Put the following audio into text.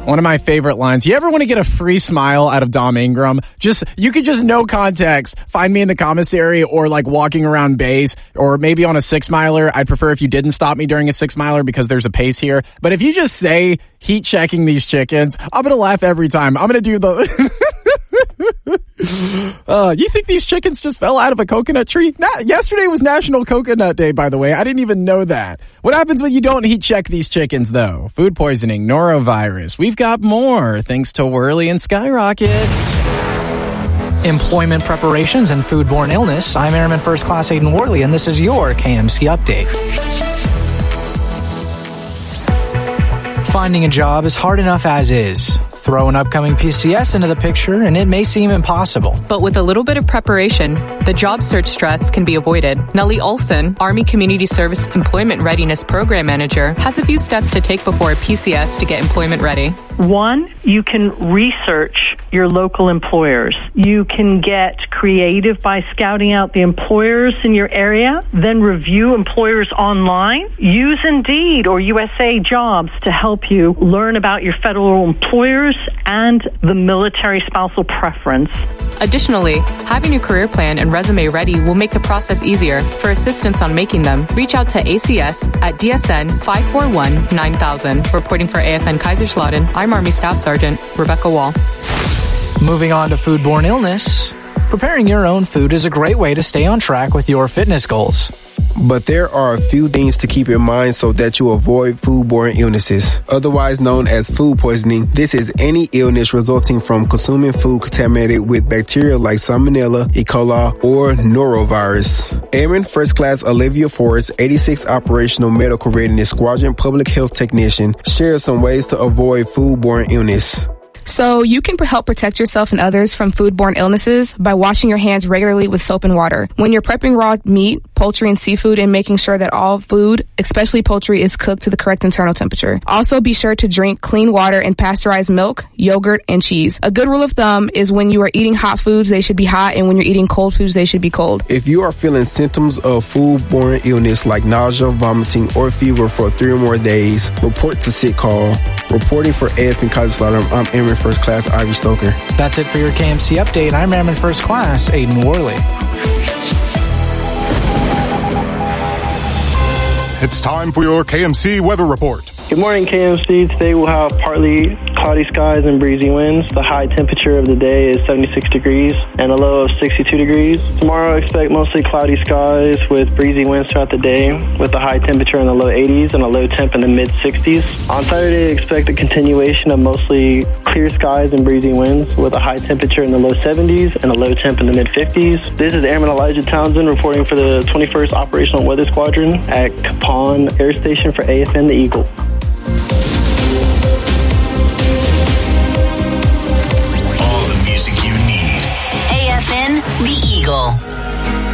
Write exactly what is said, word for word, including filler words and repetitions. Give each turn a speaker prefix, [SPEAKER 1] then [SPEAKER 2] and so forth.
[SPEAKER 1] One of my favorite lines. You ever want to get a free smile out of Dom Ingram? Just, you could just, no context, find me in the commissary or like walking around base or maybe on a six miler. I'd prefer if you didn't stop me during a six miler because there's a pace here. But if you just say heat checking these chickens, I'm going to laugh every time. I'm going to do the... uh, you think these chickens just fell out of a coconut tree? Nah, yesterday was National Coconut Day, by the way. I didn't even know that. What happens when you don't heat check these chickens, though? Food poisoning, norovirus. We've got more thanks to Whirly and Skyrocket.
[SPEAKER 2] Employment preparations and foodborne illness. I'm Airman First Class Aiden Worley, and this is your K M C Update. Finding a job is hard enough as is. Throw an upcoming P C S into the picture, and it may seem impossible.
[SPEAKER 3] But with a little bit of preparation, the job search stress can be avoided. Nellie Olson, Army Community Service Employment Readiness Program Manager, has a few steps to take before a P C S to get employment ready.
[SPEAKER 4] One, you can research your local employers. You can get creative by scouting out the employers in your area, then review employers online. Use Indeed or U S A Jobs to help you learn about your federal employers and the military spousal preference.
[SPEAKER 3] Additionally, having your career plan and resume ready will make the process easier. For assistance on making them, reach out to A C S at D S N five four one nine thousand. Reporting for A F N Kaiserslautern, I'm Army Staff Sergeant Rebecca Wall.
[SPEAKER 2] Moving on to foodborne illness. Preparing your own food is a great way to stay on track with your fitness goals.
[SPEAKER 5] But there are a few things to keep in mind so that you avoid foodborne illnesses, otherwise known as food poisoning. This is any illness resulting from consuming food contaminated with bacteria like Salmonella, E. coli, or norovirus. Airman First Class Olivia Forrest, eighty-sixth Operational Medical Readiness Squadron Public Health Technician, shares some ways to avoid foodborne illness.
[SPEAKER 6] So you can help protect yourself and others from foodborne illnesses by washing your hands regularly with soap and water. When you're prepping raw meat, poultry, and seafood, and making sure that all food, especially poultry, is cooked to the correct internal temperature. Also, be sure to drink clean water and pasteurized milk, yogurt, and cheese. A good rule of thumb is when you are eating hot foods, they should be hot, and when you're eating cold foods, they should be cold.
[SPEAKER 5] If you are feeling symptoms of foodborne illness like nausea, vomiting, or fever for three or more days, report to Sick Call. Reporting for A F N Kaiserslautern, I'm Airman First Class Ivy Stoker.
[SPEAKER 2] That's it for your K M C Update. I'm Airman First Class Aiden Worley.
[SPEAKER 7] It's time for your K M C Weather Report.
[SPEAKER 8] Good morning, K M C. Today we'll have partly cloudy skies and breezy winds. The high temperature of the day is seventy-six degrees and a low of sixty-two degrees. Tomorrow, expect mostly cloudy skies with breezy winds throughout the day with a high temperature in the low eighties and a low temp in the mid sixties. On Saturday, expect a continuation of mostly clear skies and breezy winds with a high temperature in the low seventies and a low temp in the mid fifties. This is Airman Elijah Townsend reporting for the twenty-first Operational Weather Squadron at Capon Air Station for A F N The Eagle.